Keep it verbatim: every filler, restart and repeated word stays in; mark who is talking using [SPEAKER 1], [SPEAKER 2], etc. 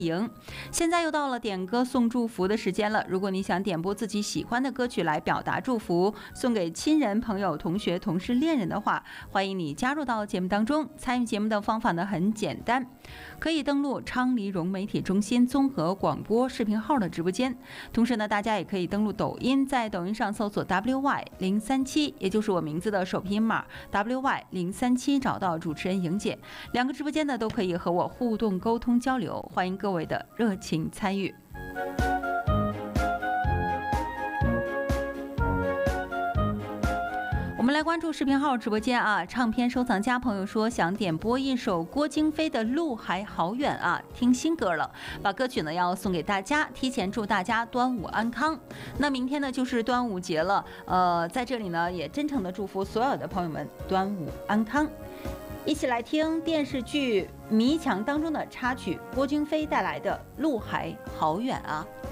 [SPEAKER 1] 赢。现在又到了点歌送祝福的时间了。如果你想点播自己喜欢的歌曲来表达祝福，送给亲人、朋友、同学、同事、恋人的话，欢迎你加入到节目当中。参与节目的方法呢很简单，可以登录昌黎融媒体中心综合广播视频号的直播间，同时呢，大家也可以登录抖音，在抖音上搜索 W Y 零三七，也就是我名字的首拼码 W Y 零三七，找到主持人莹姐。两个直播间呢都可以和我互动沟通交流，欢迎各位的热情参与。我们来关注视频号直播间啊，唱片收藏家朋友说想点播一首郭京飞的《路还好远》啊，听新歌了，把歌曲呢要送给大家，提前祝大家端午安康。那明天呢就是端午节了，呃，在这里呢也真诚的祝福所有的朋友们端午安康。一起来听电视剧《迷墙》当中的插曲，郭京飞带来的《路还好远》啊。